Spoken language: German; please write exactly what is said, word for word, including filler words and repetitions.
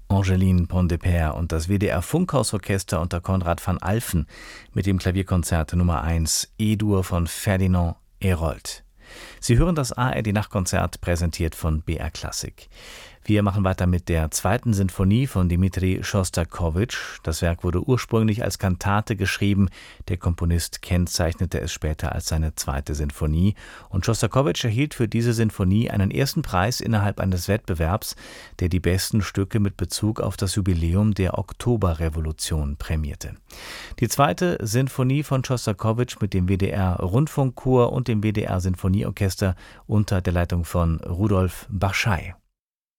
Angeline Pontdepère und das W D R Funkhausorchester unter Konrad van Alphen mit dem Klavierkonzert Nummer eins E-Dur von Ferdinand Hérold. Sie hören das A R D-Nachtkonzert, präsentiert von B R Klassik. Wir machen weiter mit der zweiten Sinfonie von Dmitri Schostakowitsch. Das Werk wurde ursprünglich als Kantate geschrieben. Der Komponist kennzeichnete es später als seine zweite Sinfonie. Und Schostakowitsch erhielt für diese Sinfonie einen ersten Preis innerhalb eines Wettbewerbs, der die besten Stücke mit Bezug auf das Jubiläum der Oktoberrevolution prämierte. Die zweite Sinfonie von Schostakowitsch mit dem W D R-Rundfunkchor und dem W D R-Sinfonieorchester unter der Leitung von Rudolf Barschai.